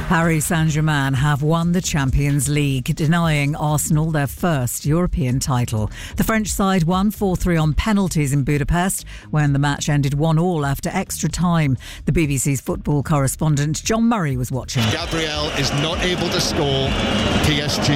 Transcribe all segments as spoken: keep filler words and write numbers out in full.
Paris Saint-Germain have won the Champions League, denying Arsenal their first European title. The French side won four three on penalties in Budapest when the match ended one all after extra time. The B B C's football correspondent John Murray was watching. Gabriel is not able to score. P S G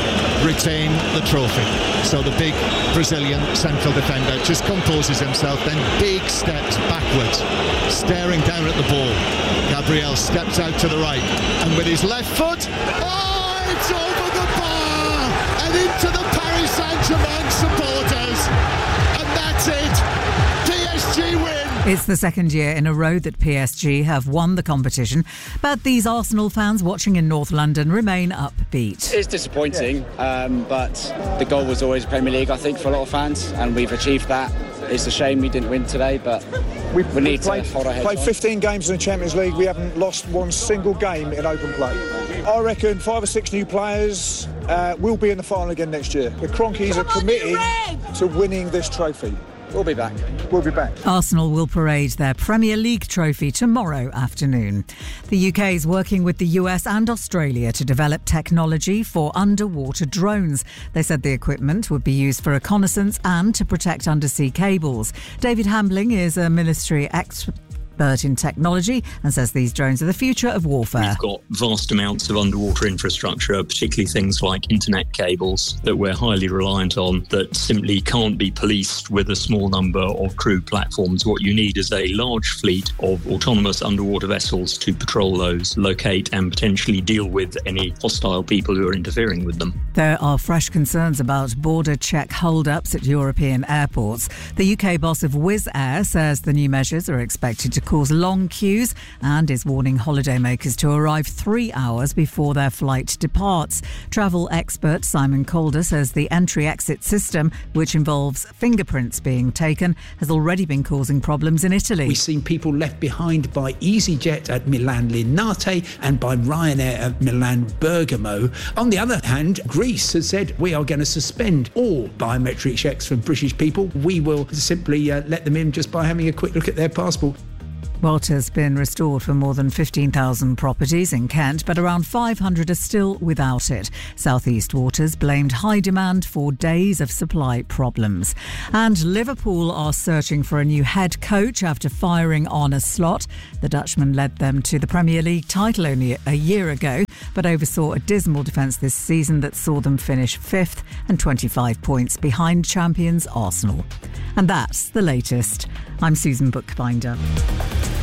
retain the trophy. So the big Brazilian central defender just composes himself, then big steps backwards, staring down at the ball. Gabriel steps out to the right, and with his left foot, oh, it's over the bar and into the Paris Saint-Germain supporters, and that's it. P S G win. It's the second year in a row that P S G have won the competition, but these Arsenal fans watching in North London remain upbeat. It's disappointing, um, but the goal was always Premier League, I think, for a lot of fans, and we've achieved that. It's a shame we didn't win today, but we, we need played, to hold our heads played on. fifteen games in the Champions League. We haven't lost one single game in open play. I reckon five or six new players uh, will be in the final again next year. The Cronkies are committed to winning this trophy. We'll be back. We'll be back. Arsenal will parade their Premier League trophy tomorrow afternoon. The U K is working with the U S and Australia to develop technology for underwater drones. They said the equipment would be used for reconnaissance and to protect undersea cables. David Hambling is a military expert in technology and says these drones are the future of warfare. We've got vast amounts of underwater infrastructure, particularly things like internet cables that we're highly reliant on, that simply can't be policed with a small number of crewed platforms. What you need is a large fleet of autonomous underwater vessels to patrol those, locate and potentially deal with any hostile people who are interfering with them. There are fresh concerns about border check hold-ups at European airports. The U K boss of Wizz Air says the new measures are expected to cause long queues and is warning holidaymakers to arrive three hours before their flight departs. Travel expert Simon Calder says the entry-exit system, which involves fingerprints being taken, has already been causing problems in Italy. We've seen people left behind by EasyJet at Milan Linate and by Ryanair at Milan Bergamo. On the other hand, Greece has said we are going to suspend all biometric checks for British people. We will simply uh, let them in just by having a quick look at their passport. Water's been restored for more than fifteen thousand properties in Kent, but around five hundred are still without it. South East Waters blamed high demand for days of supply problems. And Liverpool are searching for a new head coach after firing Arne Slot. The Dutchman led them to the Premier League title only a year ago, but oversaw a dismal defence this season that saw them finish fifth and twenty-five points behind champions Arsenal. And that's the latest. I'm Susan Bookbinder.